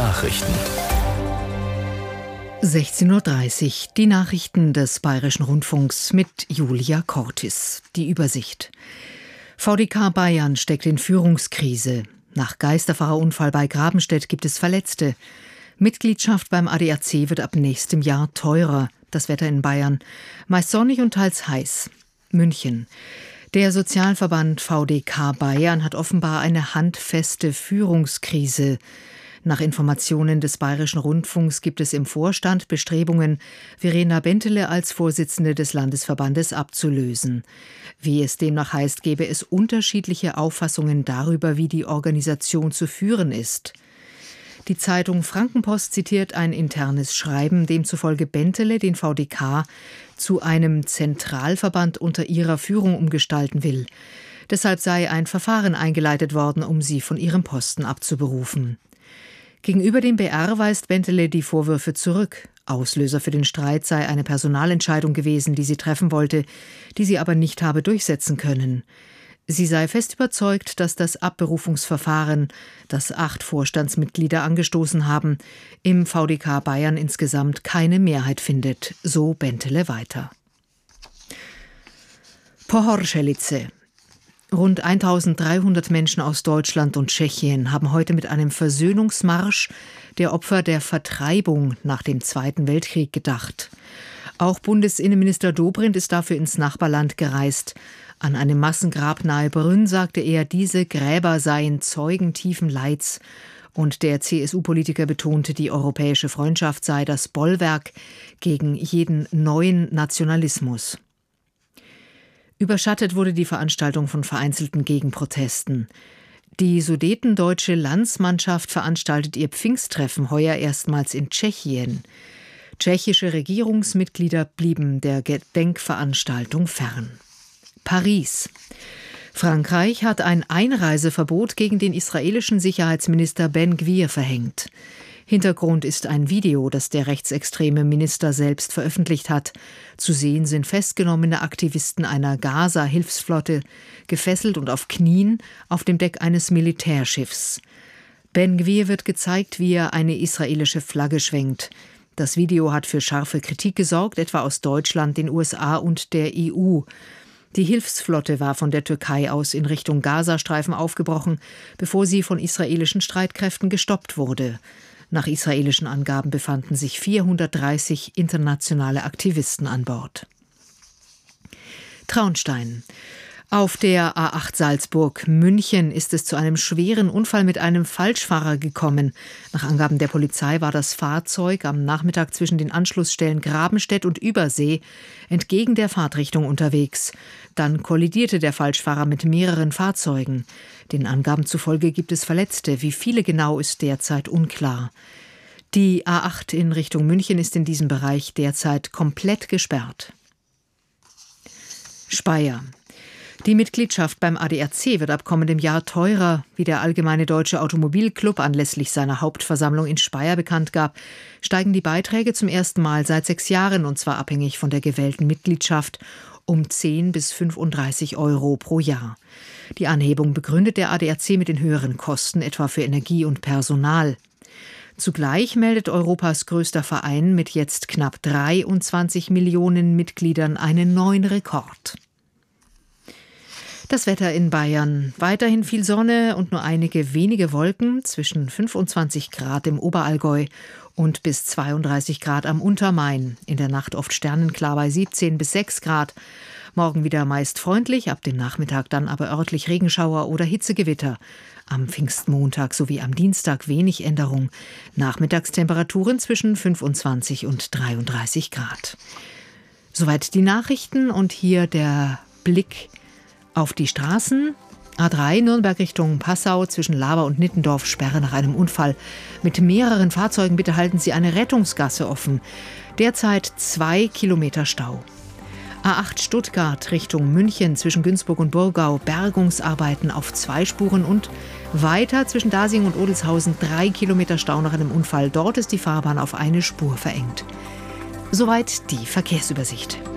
Nachrichten. 16:30 Uhr, die Nachrichten des Bayerischen Rundfunks mit Julia Cortis. Die Übersicht. VDK Bayern steckt in Führungskrise. Nach Geisterfahrerunfall bei Grabenstedt gibt es Verletzte. Mitgliedschaft beim ADAC wird ab nächstem Jahr teurer. Das Wetter in Bayern. Meist sonnig und teils heiß. München. Der Sozialverband VDK Bayern hat offenbar eine handfeste Führungskrise. Nach Informationen des Bayerischen Rundfunks gibt es im Vorstand Bestrebungen, Verena Bentele als Vorsitzende des Landesverbandes abzulösen. Wie es demnach heißt, gebe es unterschiedliche Auffassungen darüber, wie die Organisation zu führen ist. Die Zeitung Frankenpost zitiert ein internes Schreiben, demzufolge Bentele den VDK zu einem Zentralverband unter ihrer Führung umgestalten will. Deshalb sei ein Verfahren eingeleitet worden, um sie von ihrem Posten abzuberufen. Gegenüber dem BR weist Bentele die Vorwürfe zurück. Auslöser für den Streit sei eine Personalentscheidung gewesen, die sie treffen wollte, die sie aber nicht habe durchsetzen können. Sie sei fest überzeugt, dass das Abberufungsverfahren, das 8 Vorstandsmitglieder angestoßen haben, im VDK Bayern insgesamt keine Mehrheit findet, so Bentele weiter. Pohoršelice. Rund 1300 Menschen aus Deutschland und Tschechien haben heute mit einem Versöhnungsmarsch der Opfer der Vertreibung nach dem Zweiten Weltkrieg gedacht. Auch Bundesinnenminister Dobrindt ist dafür ins Nachbarland gereist. An einem Massengrab nahe Brünn sagte er, diese Gräber seien Zeugen tiefen Leids. Und der CSU-Politiker betonte, die europäische Freundschaft sei das Bollwerk gegen jeden neuen Nationalismus. Überschattet wurde die Veranstaltung von vereinzelten Gegenprotesten. Die sudetendeutsche Landsmannschaft veranstaltet ihr Pfingsttreffen heuer erstmals in Tschechien. Tschechische Regierungsmitglieder blieben der Gedenkveranstaltung fern. Paris. Frankreich hat ein Einreiseverbot gegen den israelischen Sicherheitsminister Ben Gvir verhängt. Hintergrund ist ein Video, das der rechtsextreme Minister selbst veröffentlicht hat. Zu sehen sind festgenommene Aktivisten einer Gaza-Hilfsflotte, gefesselt und auf Knien auf dem Deck eines Militärschiffs. Ben Gvir wird gezeigt, wie er eine israelische Flagge schwenkt. Das Video hat für scharfe Kritik gesorgt, etwa aus Deutschland, den USA und der EU. Die Hilfsflotte war von der Türkei aus in Richtung Gazastreifen aufgebrochen, bevor sie von israelischen Streitkräften gestoppt wurde. Nach israelischen Angaben befanden sich 430 internationale Aktivisten an Bord. Traunstein. Auf der A8 Salzburg-München ist es zu einem schweren Unfall mit einem Falschfahrer gekommen. Nach Angaben der Polizei war das Fahrzeug am Nachmittag zwischen den Anschlussstellen Grabenstedt und Übersee entgegen der Fahrtrichtung unterwegs. Dann kollidierte der Falschfahrer mit mehreren Fahrzeugen. Den Angaben zufolge gibt es Verletzte. Wie viele genau, ist derzeit unklar. Die A8 in Richtung München ist in diesem Bereich derzeit komplett gesperrt. Speyer. Die Mitgliedschaft beim ADAC wird ab kommendem Jahr teurer. Wie der Allgemeine Deutsche Automobilclub anlässlich seiner Hauptversammlung in Speyer bekannt gab, steigen die Beiträge zum ersten Mal seit 6 Jahren, und zwar abhängig von der gewählten Mitgliedschaft, um 10 bis 35 Euro pro Jahr. Die Anhebung begründet der ADAC mit den höheren Kosten, etwa für Energie und Personal. Zugleich meldet Europas größter Verein mit jetzt knapp 23 Millionen Mitgliedern einen neuen Rekord. Das Wetter in Bayern. Weiterhin viel Sonne und nur einige wenige Wolken, zwischen 25 Grad im Oberallgäu und bis 32 Grad am Untermain. In der Nacht oft sternenklar bei 17 bis 6 Grad. Morgen wieder meist freundlich, ab dem Nachmittag dann aber örtlich Regenschauer oder Hitzegewitter. Am Pfingstmontag sowie am Dienstag wenig Änderung. Nachmittagstemperaturen zwischen 25 und 33 Grad. Soweit die Nachrichten und hier der Blick auf die Straßen. A3 Nürnberg Richtung Passau zwischen Laber und Nittendorf, Sperre nach einem Unfall. Mit mehreren Fahrzeugen bitte halten Sie eine Rettungsgasse offen. Derzeit 2 Kilometer Stau. A8 Stuttgart Richtung München zwischen Günzburg und Burgau, Bergungsarbeiten auf 2 Spuren und weiter zwischen Dasing und Odelshausen 3 Kilometer Stau nach einem Unfall. Dort ist die Fahrbahn auf eine Spur verengt. Soweit die Verkehrsübersicht.